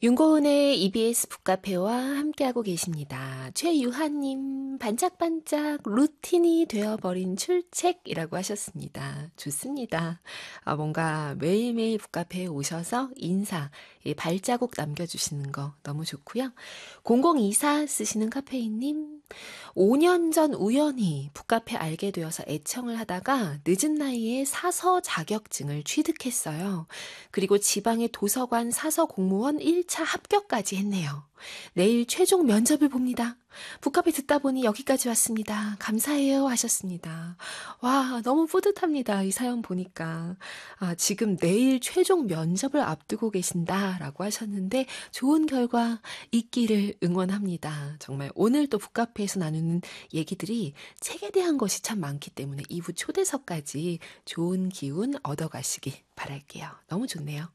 윤고은의 EBS 북카페와 함께하고 계십니다. 최유하님, 반짝반짝 루틴이 되어버린 출첵이라고 하셨습니다. 좋습니다. 뭔가 매일매일 북카페에 오셔서 인사, 발자국 남겨주시는 거 너무 좋고요. 0024 쓰시는 카페인님, 5년 전 우연히 북카페 알게 되어서 애청을 하다가 늦은 나이에 사서 자격증을 취득했어요. 그리고 지방의 도서관 사서 공무원 1차 합격까지 했네요. 내일 최종 면접을 봅니다. 북카페 듣다 보니 여기까지 왔습니다. 감사해요 하셨습니다. 와, 너무 뿌듯합니다. 이 사연 보니까. 지금 내일 최종 면접을 앞두고 계신다라고 하셨는데 좋은 결과 있기를 응원합니다. 정말 오늘 또 북카페에서 나누는 얘기들이 책에 대한 것이 참 많기 때문에 2부 초대석까지 좋은 기운 얻어가시기 바랄게요. 너무 좋네요.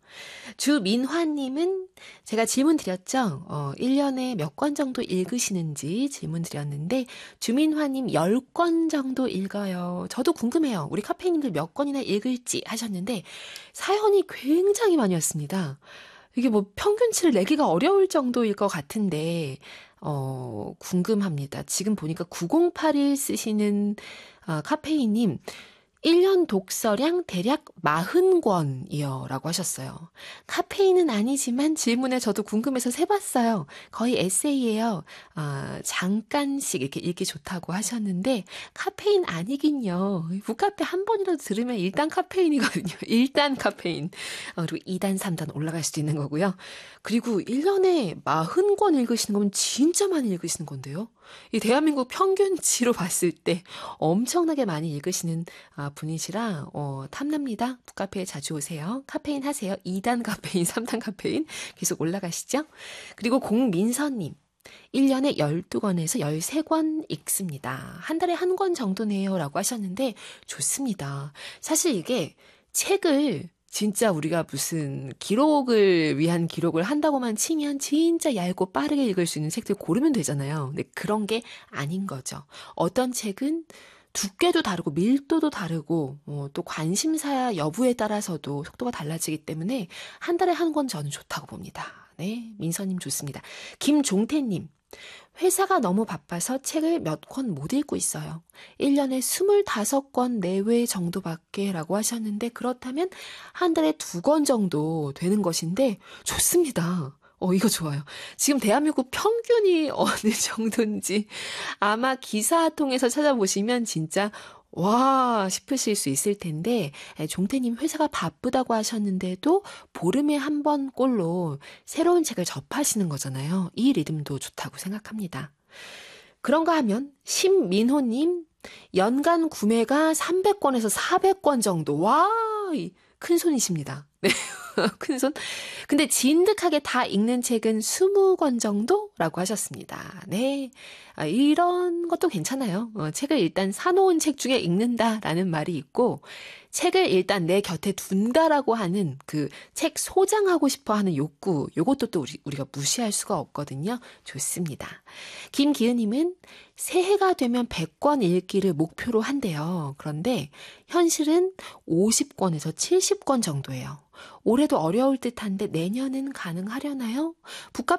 주민화님은 제가 질문 드렸죠. 1년에 몇 권 정도 읽으시는지 질문 드렸는데 주민화님 10권 정도 읽어요. 저도 궁금해요. 우리 카페인님들 몇 권이나 읽을지 하셨는데 사연이 굉장히 많이 왔습니다. 이게 뭐 평균치를 내기가 어려울 정도일 것 같은데 궁금합니다. 지금 보니까 9081 쓰시는 카페인님 1년 독서량 대략 40권이요 라고 하셨어요. 카페인은 아니지만 질문에 저도 궁금해서 세봤어요. 거의 에세이예요. 잠깐씩 이렇게 읽기 좋다고 하셨는데 카페인 아니긴요. 북카페 한 번이라도 들으면 일단 카페인이거든요. 일단 카페인. 그리고 2단, 3단 올라갈 수도 있는 거고요. 그리고 1년에 40권 읽으시는 거면 진짜 많이 읽으시는 건데요. 이 대한민국 평균치로 봤을 때 엄청나게 많이 읽으시는 분이시라 탐납니다. 북카페에 자주 오세요. 카페인 하세요. 2단 카페인, 3단 카페인 계속 올라가시죠. 그리고 공민서님. 1년에 12권에서 13권 읽습니다. 한 달에 한 권 정도네요 라고 하셨는데 좋습니다. 사실 이게 책을 진짜 우리가 무슨 기록을 위한 기록을 한다고만 치면 진짜 얇고 빠르게 읽을 수 있는 책들 고르면 되잖아요. 근데 그런 게 아닌 거죠. 어떤 책은 두께도 다르고 밀도도 다르고 또 관심사 여부에 따라서도 속도가 달라지기 때문에 한 달에 한 권 저는 좋다고 봅니다. 네, 민서님 좋습니다. 김종태님. 회사가 너무 바빠서 책을 몇 권 못 읽고 있어요. 1년에 25권 내외 정도밖에 라고 하셨는데 그렇다면 한 달에 2권 정도 되는 것인데 좋습니다. 이거 좋아요. 지금 대한민국 평균이 어느 정도인지 아마 기사 통해서 찾아보시면 진짜 와 싶으실 수 있을 텐데 종태님 회사가 바쁘다고 하셨는데도 보름에 한 번 꼴로 새로운 책을 접하시는 거잖아요. 이 리듬도 좋다고 생각합니다. 그런가 하면 신민호님 연간 구매가 300권에서 400권 정도. 와, 큰 손이십니다. 네. 큰 손. 근데 진득하게 다 읽는 책은 20권 정도라고 하셨습니다. 네. 이런 것도 괜찮아요. 책을 일단 사놓은 책 중에 읽는다라는 말이 있고, 책을 일단 내 곁에 둔다라고 하는 그 책 소장하고 싶어 하는 욕구, 요것도 또 우리가 무시할 수가 없거든요. 좋습니다. 김기은님은 새해가 되면 100권 읽기를 목표로 한대요. 그런데 현실은 50권에서 70권 정도예요. 올해도 어려울 듯한데 내년은 가능하려나요?